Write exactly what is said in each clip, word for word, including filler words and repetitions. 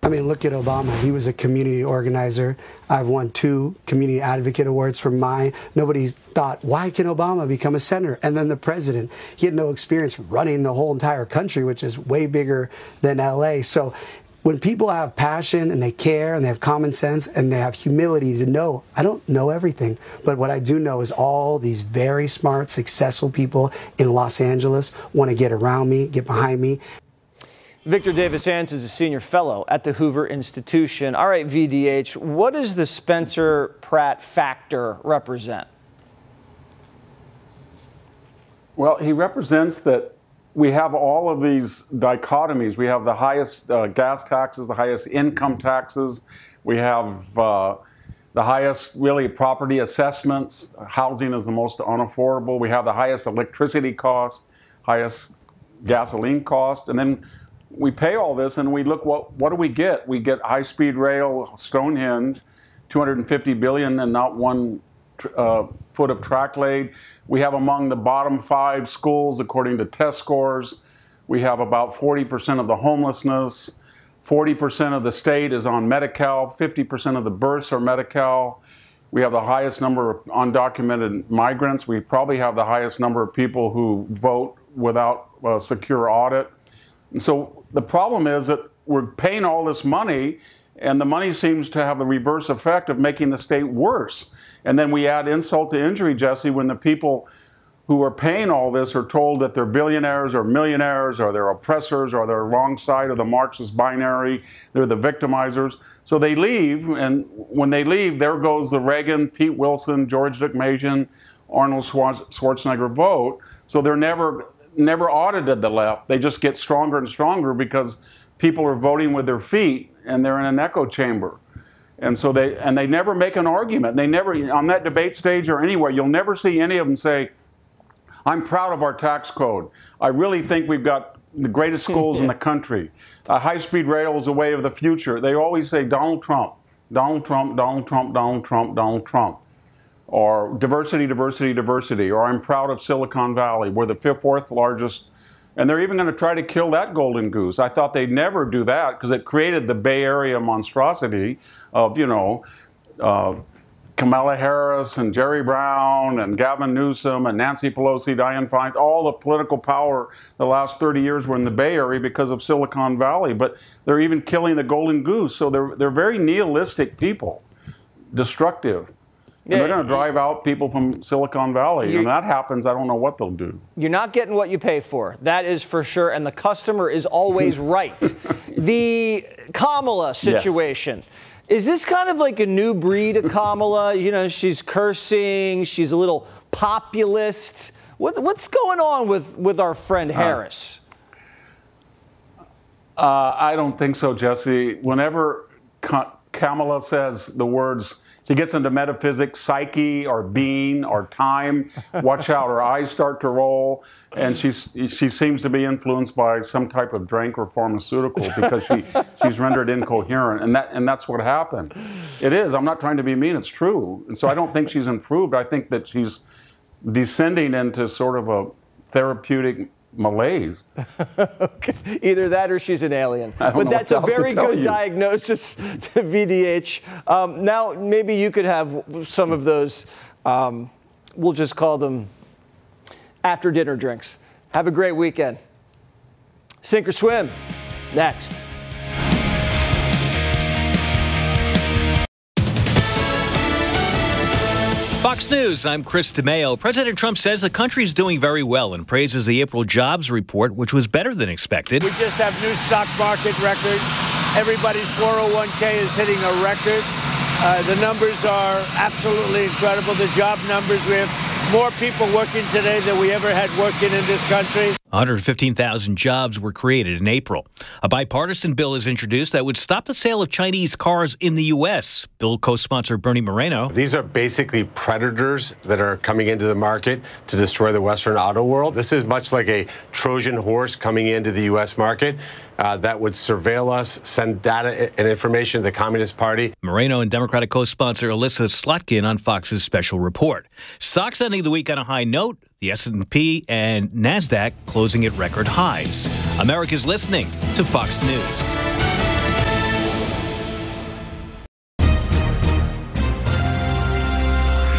I mean, look at Obama. He was a community organizer. I've won two community advocate awards for mine. Nobody thought, why can Obama become a senator? And then the president, he had no experience running the whole entire country, which is way bigger than L A. So when people have passion and they care and they have common sense and they have humility to know, I don't know everything, but what I do know is all these very smart, successful people in Los Angeles want to get around me, get behind me. Victor Davis-Hands is a senior fellow at the Hoover Institution. All right, V D H, what does the Spencer Pratt factor represent? Well, he represents that we have all of these dichotomies. We have the highest uh, gas taxes, the highest income taxes. We have uh, the highest, really, property assessments. Housing is the most unaffordable. We have the highest electricity cost, highest gasoline cost. And then we pay all this, and we look, what, what do we get? We get high-speed rail, Stonehenge, two hundred fifty billion dollars and not one uh, foot of track laid. We have among the bottom five schools according to test scores. We have about forty percent of the homelessness. forty percent of the state is on Medi-Cal. fifty percent of the births are Medi-Cal. We have the highest number of undocumented migrants. We probably have the highest number of people who vote without a secure audit. And so the problem is that we're paying all this money, and the money seems to have the reverse effect of making the state worse. And then we add insult to injury, Jesse, when the people who are paying all this are told that they're billionaires or millionaires or they're oppressors or they're wrong side of the Marxist binary, they're the victimizers. So they leave, and when they leave, there goes the Reagan, Pete Wilson, George Deukmejian, Arnold Schwarzenegger vote. So they're never... never audited the left. They just get stronger and stronger because people are voting with their feet and they're in an echo chamber. And so they and they never make an argument. They never, on that debate stage or anywhere, you'll never see any of them say, I'm proud of our tax code. I really think we've got the greatest schools yeah. in the country. Uh, high-speed rail is the way of the future. They always say Donald Trump, Donald Trump, Donald Trump, Donald Trump, Donald Trump. Or diversity, diversity, diversity, or I'm proud of Silicon Valley. We're the fifth, fourth largest, and they're even going to try to kill that golden goose. I thought they'd never do that because it created the Bay Area monstrosity of, you know, uh, Kamala Harris and Jerry Brown and Gavin Newsom and Nancy Pelosi, Dianne Feinstein, all the political power the last thirty years were in the Bay Area because of Silicon Valley. But they're even killing the golden goose. So they're, they're very nihilistic people, destructive. And yeah, they're going to drive out people from Silicon Valley. And that happens, I don't know what they'll do. You're not getting what you pay for. That is for sure. And the customer is always right. The Kamala situation. Yes. Is this kind of like a new breed of Kamala? You know, she's cursing. She's a little populist. What, what's going on with, with our friend Harris? Uh, uh, I don't think so, Jesse. Whenever Ka- Kamala says the words... she gets into metaphysics, psyche, or being, or time. Watch out, her eyes start to roll, and she's, she seems to be influenced by some type of drink or pharmaceutical because she, she's rendered incoherent, and that and that's what happened. It is. I'm not trying to be mean. It's true. And so I don't think she's improved. I think that she's descending into sort of a therapeutic malaise. Okay. Either that or she's an alien. But that's a very good you. diagnosis to V D H. Um, now, maybe you could have some of those, um, we'll just call them after dinner drinks. Have a great weekend. Sink or Swim, next. Fox News, I'm Chris DeMeo. President Trump says the country is doing very well and praises the April jobs report, which was better than expected. We just have new stock market records. Everybody's four oh one k is hitting a record. Uh, the numbers are absolutely incredible. The job numbers, we have more people working today than we ever had working in this country. one hundred fifteen thousand jobs were created in April. A bipartisan bill is introduced that would stop the sale of Chinese cars in the U S. Bill co-sponsor Bernie Moreno. These are basically predators that are coming into the market to destroy the Western auto world. This is much like a Trojan horse coming into the U S market uh, that would surveil us, send data and information to the Communist Party. Moreno and Democratic co-sponsor Alyssa Slotkin on Fox's special report. Stocks ending the week on a high note. The S and P and NASDAQ closing at record highs. America's listening to Fox News.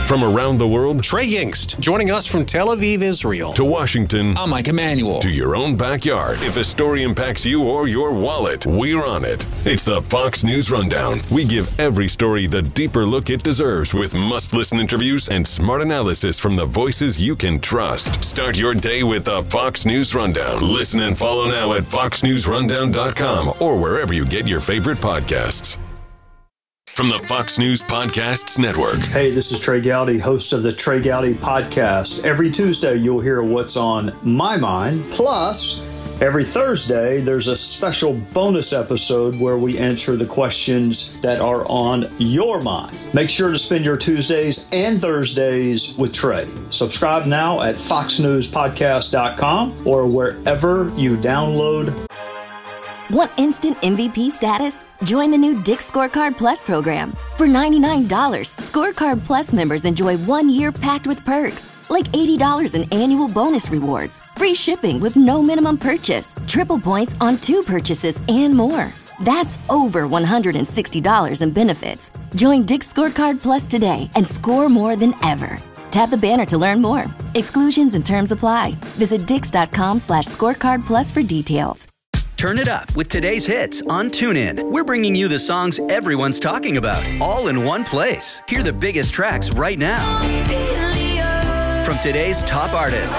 From around the world, Trey Yingst, joining us from Tel Aviv, Israel. To Washington, I'm Mike Emanuel. To your own backyard. If a story impacts you or your wallet, we're on it. It's the Fox News Rundown. We give every story the deeper look it deserves with must-listen interviews and smart analysis from the voices you can trust. Start your day with the Fox News Rundown. Listen and follow now at fox news rundown dot com or wherever you get your favorite podcasts. From the Fox News Podcasts Network. Hey, this is Trey Gowdy, host of the Trey Gowdy Podcast. Every Tuesday, you'll hear what's on my mind. Plus, every Thursday, there's a special bonus episode where we answer the questions that are on your mind. Make sure to spend your Tuesdays and Thursdays with Trey. Subscribe now at fox news podcast dot com or wherever you download. Want instant M V P status? Join the new Dick's Scorecard Plus program. For ninety-nine dollars, Scorecard Plus members enjoy one year packed with perks, like eighty dollars in annual bonus rewards, free shipping with no minimum purchase, triple points on two purchases, and more. That's over one hundred sixty dollars in benefits. Join Dick's Scorecard Plus today and score more than ever. Tap the banner to learn more. Exclusions and terms apply. Visit dix.com slash scorecard plus for details. Turn it up with today's hits on TuneIn. We're bringing you the songs everyone's talking about, all in one place. Hear the biggest tracks right now. From today's top artists.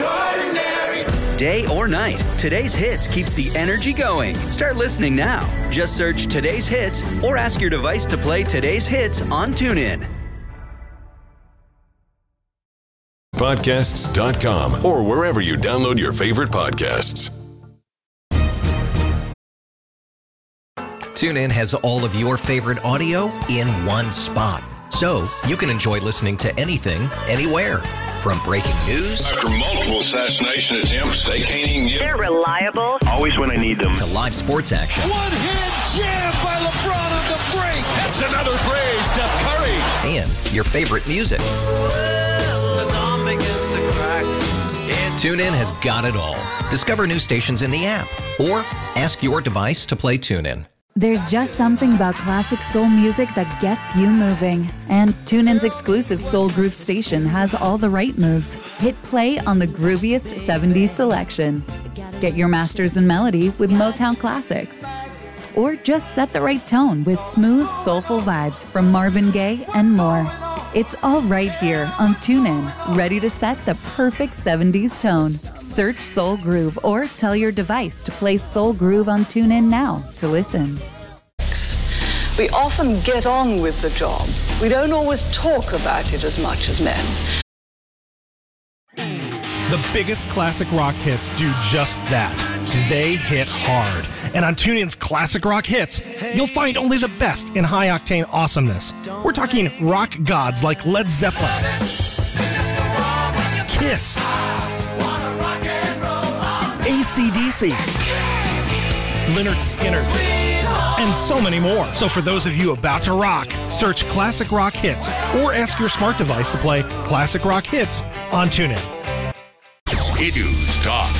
Day or night, today's hits keeps the energy going. Start listening now. Just search today's hits or ask your device to play today's hits on TuneIn. podcasts dot com or wherever you download your favorite podcasts. TuneIn has all of your favorite audio in one spot, so you can enjoy listening to anything, anywhere. From breaking news after multiple assassination attempts, they can't even get. They're reliable. Always when I need them. To live sports action. One-hand jam by LeBron on the break. That's another three, Steph Curry. And your favorite music. TuneIn has got it all. Discover new stations in the app or ask your device to play TuneIn. There's just something about classic soul music that gets you moving. And TuneIn's exclusive Soul Groove station has all the right moves. Hit play on the grooviest seventies selection. Get your masters in melody with Motown classics. Or just set the right tone with smooth, soulful vibes from Marvin Gaye and more. It's all right here on TuneIn, ready to set the perfect seventies tone. Search Soul Groove or tell your device to play Soul Groove on TuneIn now to listen. We often get on with the job. We don't always talk about it as much as men. The biggest classic rock hits do just that. They hit hard. And on TuneIn's Classic Rock Hits, you'll find only the best in high-octane awesomeness. We're talking rock gods like Led Zeppelin, Kiss, A C D C, Lynyrd Skynyrd, and so many more. So for those of you about to rock, search Classic Rock Hits or ask your smart device to play Classic Rock Hits on TuneIn. Ski Talk.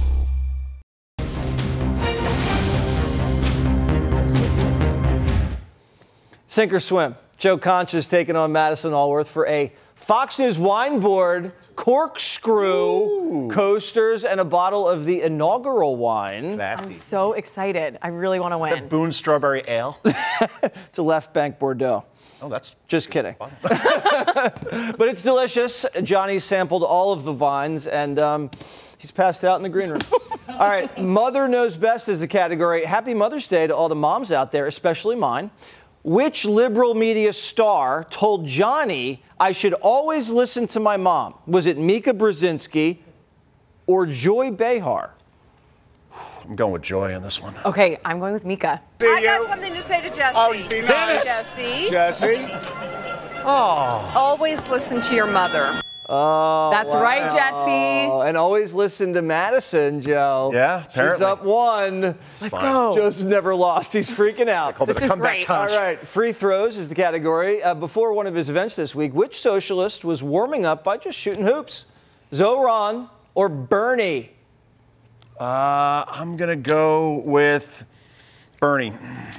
Sink or swim. Joe Concha is taking on Madison Allworth for a Fox News wine board, corkscrew, Ooh. coasters, and a bottle of the inaugural wine. Nasty. I'm so excited. I really want to win. Is that Boone Strawberry Ale? It's a Left Bank Bordeaux. Oh, that's just kidding. But it's delicious. Johnny sampled all of the vines, and um, he's passed out in the green room. All right, Mother Knows Best is the category. Happy Mother's Day to all the moms out there, especially mine. Which liberal media star told Johnny I should always listen to my mom? Was it Mika Brzezinski or Joy Behar? I'm going with Joy on this one. Okay, I'm going with Mika. I got something to say to Jesse. Oh, be nice. Jesse. Jesse. Oh. Always listen to your mother. Oh, That's wow. right, Jesse. And always listen to Madison, Joe. Yeah, apparently. She's up one. Let's fine. go. Joe's never lost. He's freaking out. This is great. All right, free throws is the category. Uh, before one of his events this week, which socialist was warming up by just shooting hoops? Zoran or Bernie? Uh, I'm going to go with Bernie.